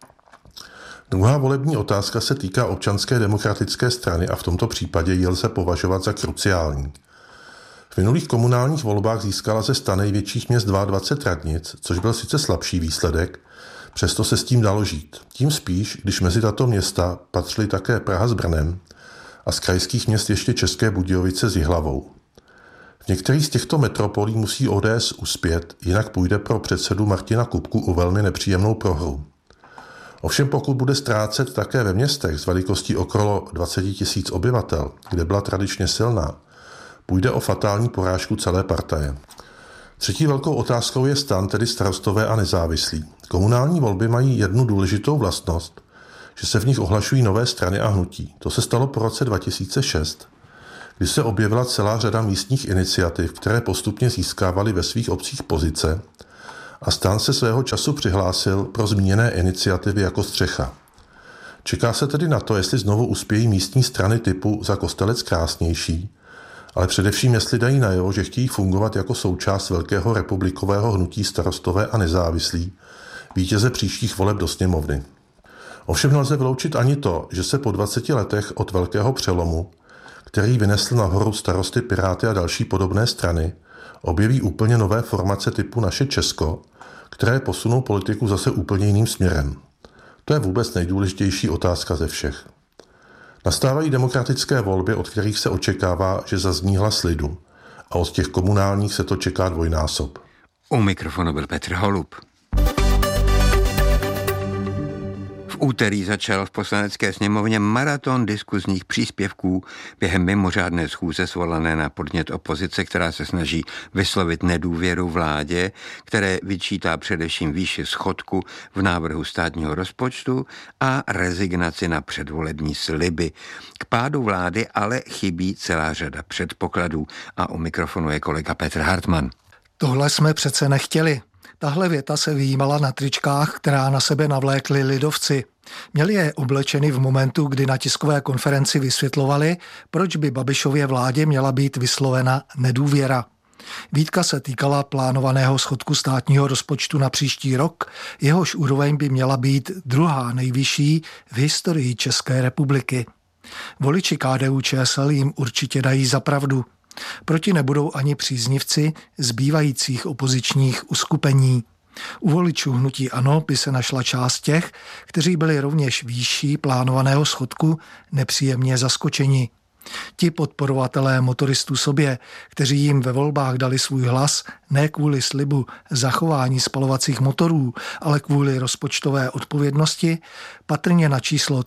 Druhá volební otázka se týká Občanské demokratické strany a v tomto případě ji lze považovat za kruciální. V minulých komunálních volbách získala ze 100 největších měst 22 radnic, což byl sice slabší výsledek, přesto se s tím dalo žít. Tím spíš, když mezi tato města patřily také Praha s Brnem a z krajských měst ještě České Budějovice s Jihlavou. V některých z těchto metropolí musí ODS uspět, jinak půjde pro předsedu Martina Kupku o velmi nepříjemnou prohru. Ovšem pokud bude ztrácet také ve městech s velikostí okolo 20 000 obyvatel, kde byla tradičně silná, půjde o fatální porážku celé partaje. Třetí velkou otázkou je stan, tedy Starostové a nezávislí. Komunální volby mají jednu důležitou vlastnost, že se v nich ohlašují nové strany a hnutí. To se stalo po roce 2006, kdy se objevila celá řada místních iniciativ, které postupně získávaly ve svých obcích pozice, a stan se svého času přihlásil pro zmíněné iniciativy jako střecha. Čeká se tedy na to, jestli znovu uspějí místní strany typu Za Kostelec krásnější, ale především jestli dají najevo, že chtějí fungovat jako součást velkého republikového hnutí Starostové a nezávislí, vítěze příštích voleb do sněmovny. Ovšem nelze vyloučit ani to, že se po 20 letech od velkého přelomu, který vynesl nahoru Starosty, Piráty a další podobné strany, objeví úplně nové formace typu Naše Česko, které posunou politiku zase úplně jiným směrem. To je vůbec nejdůležitější otázka ze všech. Nastávají demokratické volby, od kterých se očekává, že zazní hlas lidu, a od těch komunálních se to čeká dvojnásob. U mikrofonu byl Petr Holub. V úterý začal v Poslanecké sněmovně maraton diskuzních příspěvků během mimořádné schůze svolané na podnět opozice, která se snaží vyslovit nedůvěru vládě, které vyčítá především výši schodku v návrhu státního rozpočtu a rezignaci na předvolební sliby. K pádu vlády ale chybí celá řada předpokladů a u mikrofonu je kolega Petr Hartmann. Tohle jsme přece nechtěli. Tahle věta se vyjímala na tričkách, která na sebe navlékli lidovci. Měli je oblečeny v momentu, kdy na tiskové konferenci vysvětlovali, proč by Babišově vládě měla být vyslovena nedůvěra. Výtka se týkala plánovaného schodku státního rozpočtu na příští rok, jehož úroveň by měla být druhá nejvyšší v historii České republiky. Voliči KDU-ČSL jim určitě dají za pravdu. Proti nebudou ani příznivci zbývajících opozičních uskupení. U voličů hnutí ANO by se našla část těch, kteří byli rovněž výší plánovaného schodku nepříjemně zaskočeni. Ti podporovatelé motoristů sobě, kteří jim ve volbách dali svůj hlas ne kvůli slibu zachování spalovacích motorů, ale kvůli rozpočtové odpovědnosti, patrně na číslo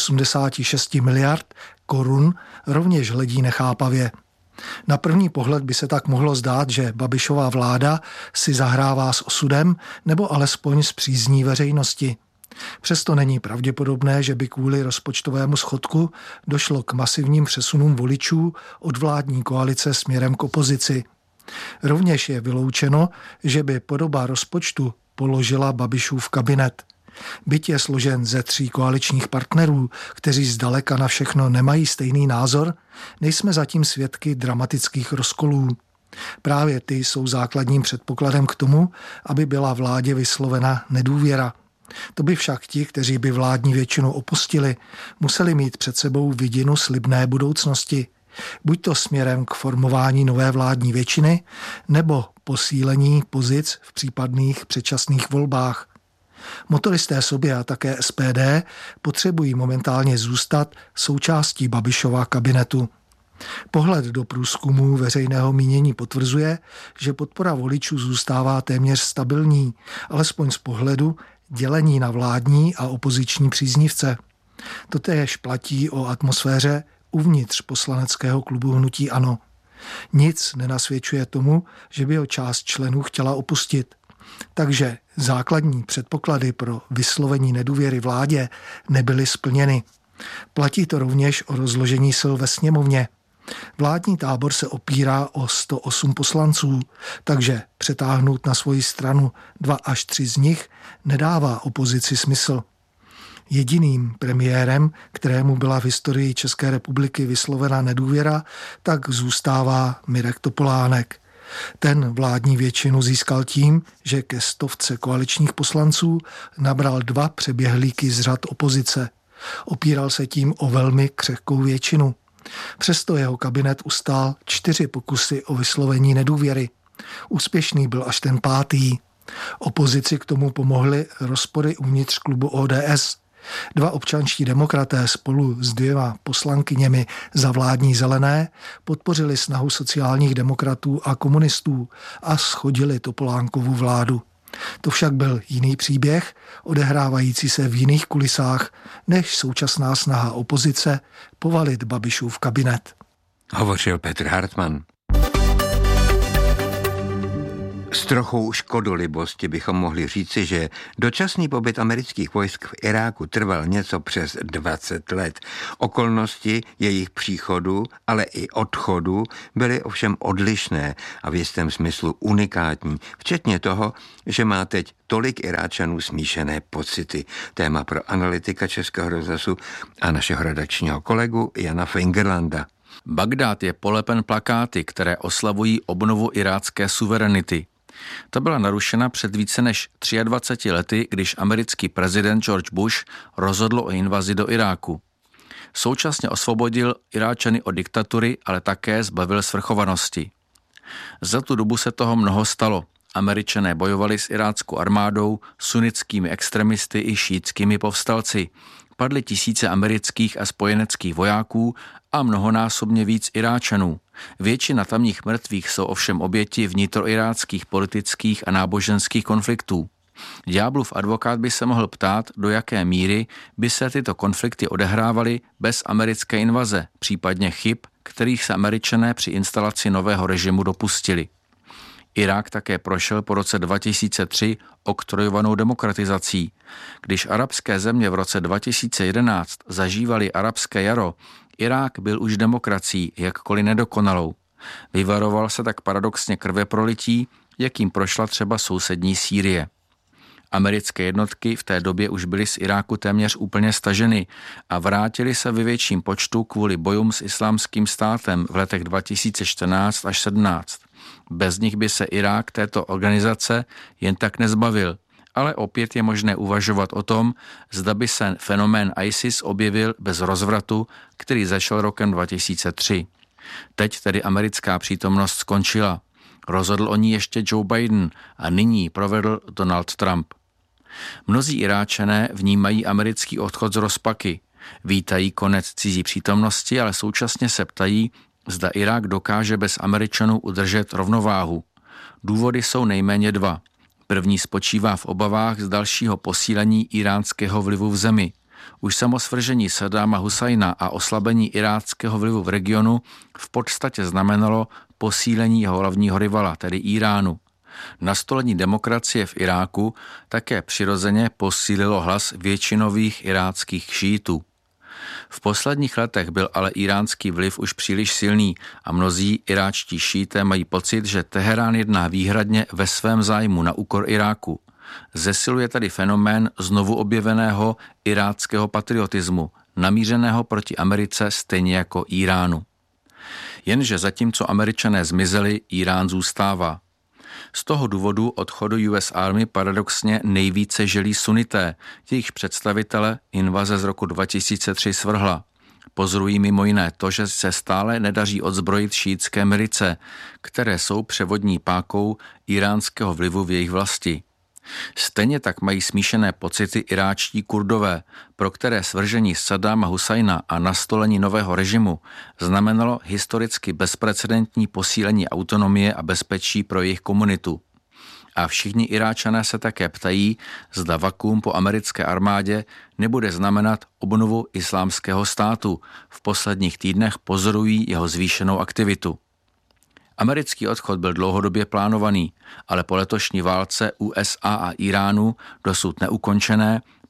386 miliard korun rovněž hledí nechápavě. Na první pohled by se tak mohlo zdát, že Babišova vláda si zahrává s osudem nebo alespoň s přízní veřejnosti. Přesto není pravděpodobné, že by kvůli rozpočtovému schodku došlo k masivním přesunům voličů od vládní koalice směrem k opozici. Rovněž je vyloučeno, že by podoba rozpočtu položila Babišův kabinet. Byť je složen ze 3 koaličních partnerů, kteří zdaleka na všechno nemají stejný názor, nejsme zatím svědky dramatických rozkolů. Právě ty jsou základním předpokladem k tomu, aby byla vládě vyslovena nedůvěra. To by však ti, kteří by vládní většinu opustili, museli mít před sebou vidinu slibné budoucnosti. Buď to směrem k formování nové vládní většiny, nebo posílení pozic v případných předčasných volbách. Motoristé sobě a také SPD potřebují momentálně zůstat součástí Babišova kabinetu. Pohled do průzkumů veřejného mínění potvrzuje, že podpora voličů zůstává téměř stabilní, alespoň z pohledu dělení na vládní a opoziční příznivce. Totéž platí o atmosféře uvnitř poslaneckého klubu hnutí ANO. Nic nenasvědčuje tomu, že by ho část členů chtěla opustit. Takže základní předpoklady pro vyslovení nedůvěry vládě nebyly splněny. Platí to rovněž o rozložení sil ve sněmovně. Vládní tábor se opírá o 108 poslanců, takže přetáhnout na svoji stranu 2 až 3 z nich nedává opozici smysl. Jediným premiérem, kterému byla v historii České republiky vyslovena nedůvěra, tak zůstává Mirek Topolánek. Ten vládní většinu získal tím, že ke 100 koaličních poslanců nabral 2 přeběhlíky z řad opozice. Opíral se tím o velmi křehkou většinu. Přesto jeho kabinet ustál 4 pokusy o vyslovení nedůvěry. Úspěšný byl až ten 5. Opozici k tomu pomohly rozpory uvnitř klubu ODS. 2 občanští demokraté spolu s 2 poslankyněmi za vládní zelené podpořili snahu sociálních demokratů a komunistů a shodili Topolánkovu vládu. To však byl jiný příběh, odehrávající se v jiných kulisách, než současná snaha opozice povalit Babišův kabinet. Hovořil Petr Hartmann. S trochou škodolibosti bychom mohli říci, že dočasný pobyt amerických vojsk v Iráku trval něco přes 20 let. Okolnosti jejich příchodu, ale i odchodu byly ovšem odlišné a v jistém smyslu unikátní, včetně toho, že má teď tolik Iráčanů smíšené pocity. Téma pro analytika Českého rozhlasu a našeho redakčního kolegu Jana Fingerlanda. Bagdád je polepen plakáty, které oslavují obnovu irácké suverenity. Ta byla narušena před více než 23 lety, když americký prezident George Bush rozhodl o invazi do Iráku. Současně osvobodil Iráčany od diktatury, ale také zbavil svrchovanosti. Za tu dobu se toho mnoho stalo. Američané bojovali s iráckou armádou, sunnickými extremisty i šítskými povstalci. Padly tisíce amerických a spojeneckých vojáků a mnohonásobně víc Iráčanů. Většina tamních mrtvých jsou ovšem oběti vnitroiráckých politických a náboženských konfliktů. Ďáblův advokát by se mohl ptát, do jaké míry by se tyto konflikty odehrávaly bez americké invaze, případně chyb, kterých se Američané při instalaci nového režimu dopustili. Irák také prošel po roce 2003 oktrojovanou demokratizací. Když arabské země v roce 2011 zažívali arabské jaro, Irák byl už demokracií, jakkoliv nedokonalou. Vyvaroval se tak paradoxně krveprolití, jakým prošla třeba sousední Sýrie. Americké jednotky v té době už byly z Iráku téměř úplně staženy a vrátily se ve větším počtu kvůli bojům s Islámským státem v letech 2014 až 17. Bez nich by se Irák této organizace jen tak nezbavil, ale opět je možné uvažovat o tom, zda by se fenomén ISIS objevil bez rozvratu, který začal rokem 2003. Teď tedy americká přítomnost skončila. Rozhodl o ní ještě Joe Biden a nyní provedl Donald Trump. Mnozí Iráčané vnímají americký odchod z rozpaky. Vítají konec cizí přítomnosti, ale současně se ptají, zda Irák dokáže bez Američanů udržet rovnováhu. Důvody jsou nejméně 2. První spočívá v obavách z dalšího posílení iránského vlivu v zemi. Už samo svržení Saddáma Husajna a oslabení iráckého vlivu v regionu v podstatě znamenalo posílení jeho hlavního rivala, tedy Iránu. Nastolení demokracie v Iráku také přirozeně posílilo hlas většinových iráckých šítů. V posledních letech byl ale iránský vliv už příliš silný a mnozí iráčtí šíté mají pocit, že Teherán jedná výhradně ve svém zájmu na úkor Iráku. Zesiluje tady fenomén znovu objeveného iráckého patriotismu, namířeného proti Americe stejně jako Iránu. Jenže zatímco Američané zmizeli, Irán zůstává. Z toho důvodu odchodu US Army paradoxně nejvíce želí sunité, jejichž představitele invaze z roku 2003 svrhla. Pozorují mimo jiné to, že se stále nedaří odzbrojit šítské milice, které jsou převodní pákou iránského vlivu v jejich vlasti. Stejně tak mají smíšené pocity iráčtí Kurdové, pro které svržení Saddáma Husajna a nastolení nového režimu znamenalo historicky bezprecedentní posílení autonomie a bezpečí pro jejich komunitu. A všichni Iráčané se také ptají, zda vakuum po americké armádě nebude znamenat obnovu islámského státu. V posledních týdnech pozorují jeho zvýšenou aktivitu. Americký odchod byl dlouhodobě plánovaný, ale po letošní válce USA a Iránu, dosud neukončené,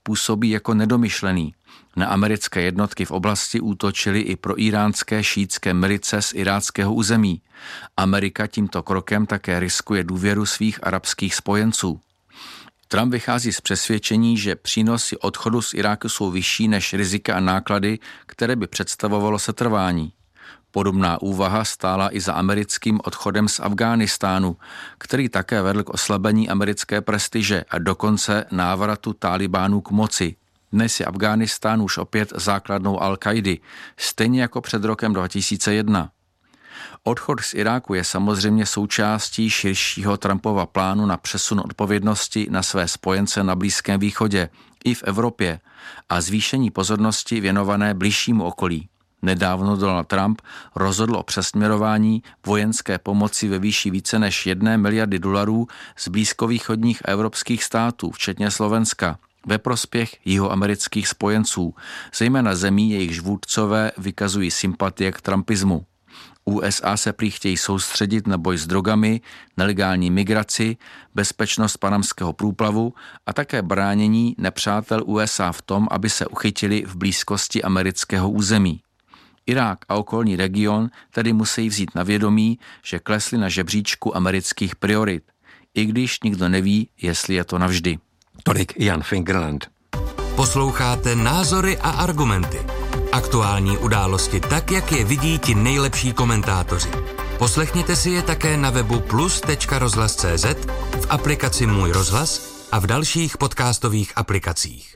působí jako nedomyšlený. Na americké jednotky v oblasti útočily i proiránské šítské milice z iráckého území. Amerika tímto krokem také riskuje důvěru svých arabských spojenců. Trump vychází z přesvědčení, že přínosy odchodu z Iráku jsou vyšší než rizika a náklady, které by představovalo setrvání. Podobná úvaha stála i za americkým odchodem z Afghánistánu, který také vedl k oslabení americké prestiže a dokonce návratu Tálibánů k moci. Dnes je Afghánistán už opět základnou Al-Kaidy, stejně jako před rokem 2001. Odchod z Iráku je samozřejmě součástí širšího Trumpova plánu na přesun odpovědnosti na své spojence na Blízkém východě i v Evropě a zvýšení pozornosti věnované bližšímu okolí. Nedávno Donald Trump rozhodl o přesměrování vojenské pomoci ve výši více než $1 miliardy z blízkovýchodních a evropských států, včetně Slovenska, ve prospěch jihoamerických spojenců, zejména zemí, jejichž vůdcové vykazují sympatie k trumpismu. USA se prý chtějí soustředit na boj s drogami, nelegální migraci, bezpečnost panamského průplavu a také bránění nepřátel USA v tom, aby se uchytili v blízkosti amerického území. Irák a okolní region tedy musí vzít na vědomí, že klesli na žebříčku amerických priorit, i když nikdo neví, jestli je to navždy. Tolik Jan Fingerland. Posloucháte Názory a argumenty. Aktuální události tak, jak je vidí ti nejlepší komentátoři. Poslechněte si je také na webu plus.rozhlas.cz, v aplikaci Můj rozhlas a v dalších podcastových aplikacích.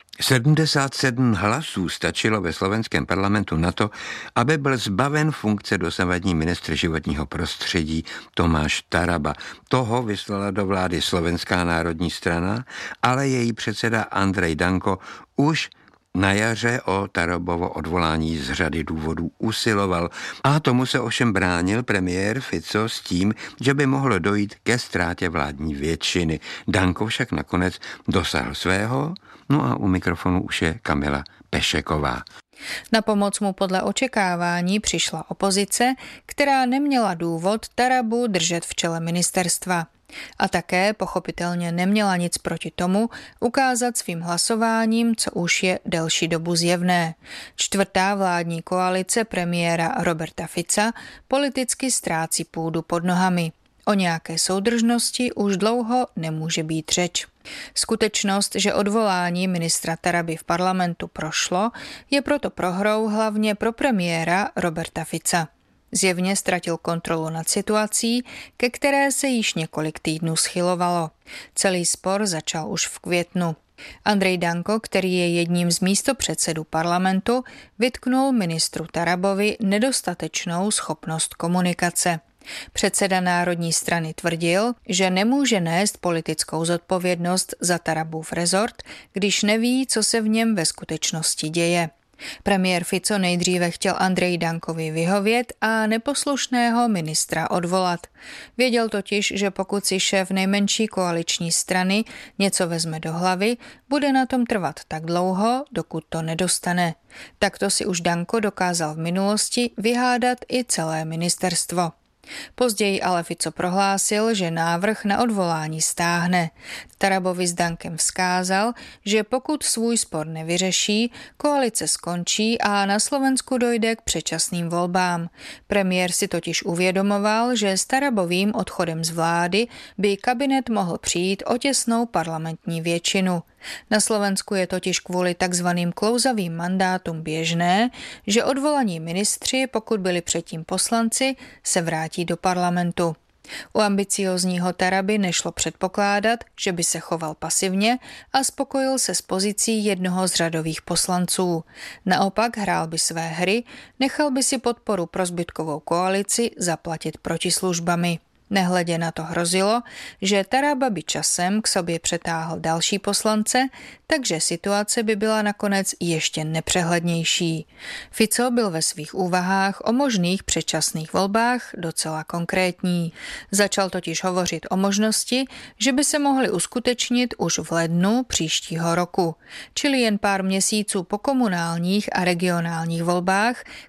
77 hlasů stačilo ve slovenském parlamentu na to, aby byl zbaven funkce dosavadní ministr životního prostředí Tomáš Taraba. Toho vyslala do vlády Slovenská národní strana, ale její předseda Andrej Danko už na jaře o Tarabovo odvolání z řady důvodů usiloval a tomu se ovšem bránil premiér Fico s tím, že by mohlo dojít ke ztrátě vládní většiny. Danko však nakonec dosáhl svého, no a u mikrofonu už je Kamila Pešeková. Na pomoc mu podle očekávání přišla opozice, která neměla důvod Tarabu držet v čele ministerstva. A také pochopitelně neměla nic proti tomu ukázat svým hlasováním, co už je delší dobu zjevné. Čtvrtá vládní koalice premiéra Roberta Fica politicky ztrácí půdu pod nohami. O nějaké soudržnosti už dlouho nemůže být řeč. Skutečnost, že odvolání ministra Taraby v parlamentu prošlo, je proto prohrou hlavně pro premiéra Roberta Fica. Zjevně ztratil kontrolu nad situací, ke které se již několik týdnů schylovalo. Celý spor začal už v květnu. Andrej Danko, který je jedním z místopředsedů parlamentu, vytknul ministru Tarabovi nedostatečnou schopnost komunikace. Předseda Národní strany tvrdil, že nemůže nést politickou zodpovědnost za Tarabův rezort, když neví, co se v něm ve skutečnosti děje. Premiér Fico nejdříve chtěl Andreji Dankovi vyhovět a neposlušného ministra odvolat. Věděl totiž, že pokud si šéf nejmenší koaliční strany něco vezme do hlavy, bude na tom trvat tak dlouho, dokud to nedostane. Takto si už Danko dokázal v minulosti vyhádat i celé ministerstvo. Později ale Fico prohlásil, že návrh na odvolání stáhne. Tarabovi s Dankem vzkázal, že pokud svůj spor nevyřeší, koalice skončí a na Slovensku dojde k předčasným volbám. Premiér si totiž uvědomoval, že s Tarabovým odchodem z vlády by kabinet mohl přijít o těsnou parlamentní většinu. Na Slovensku je totiž kvůli takzvaným klouzavým mandátům běžné, že odvolaní ministři, pokud byli předtím poslanci, se vrátí do parlamentu. U ambiciózního Taraby nešlo předpokládat, že by se choval pasivně a spokojil se s pozicí jednoho z řadových poslanců. Naopak hrál by své hry, nechal by si podporu pro zbytkovou koalici zaplatit protislužbami. Nehledě na to hrozilo, že Taraba by časem k sobě přetáhl další poslance, takže situace by byla nakonec ještě nepřehlednější. Fico byl ve svých úvahách o možných předčasných volbách docela konkrétní. Začal totiž hovořit o možnosti, že by se mohly uskutečnit už v lednu příštího roku, čili jen pár měsíců po komunálních a regionálních volbách,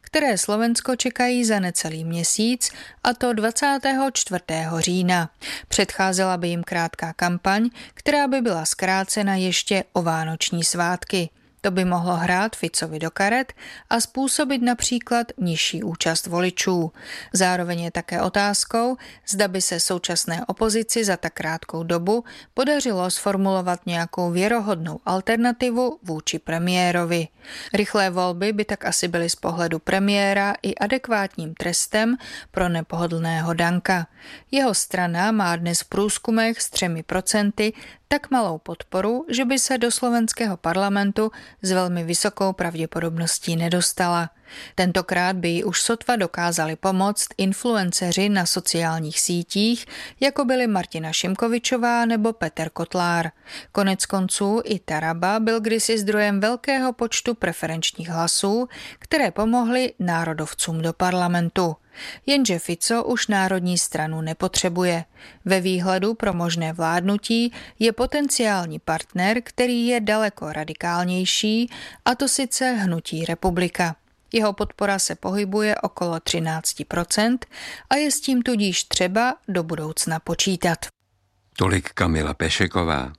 které Slovensko čekají za necelý měsíc, a to 24. října. Předcházela by jim krátká kampaň, která by byla zkrácena ještě o vánoční svátky. To by mohlo hrát Ficovi do karet a způsobit například nižší účast voličů. Zároveň je také otázkou, zda by se současné opozici za tak krátkou dobu podařilo sformulovat nějakou věrohodnou alternativu vůči premiérovi. Rychlé volby by tak asi byly z pohledu premiéra i adekvátním trestem pro nepohodlného Danka. Jeho strana má dnes v průzkumech s 3% tak malou podporu, že by se do slovenského parlamentu s velmi vysokou pravděpodobností nedostala. Tentokrát by jí už sotva dokázali pomoct influenceři na sociálních sítích, jako byli Martina Šimkovičová nebo Peter Kotlár. Konec konců i Taraba byl kdysi zdrojem velkého počtu preferenčních hlasů, které pomohly národovcům do parlamentu. Jenže Fico už národní stranu nepotřebuje. Ve výhledu pro možné vládnutí je potenciální partner, který je daleko radikálnější, a to sice Hnutí Republika. Jeho podpora se pohybuje okolo 13% a je s tím tudíž třeba do budoucna počítat. Tolik Kamila Pešeková.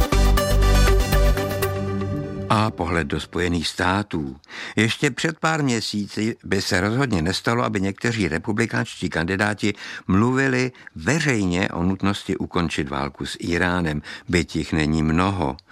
A pohled do Spojených států. Ještě před pár měsíci by se rozhodně nestalo, aby někteří republikánští kandidáti mluvili veřejně o nutnosti ukončit válku s Iránem, byť jich není mnoho.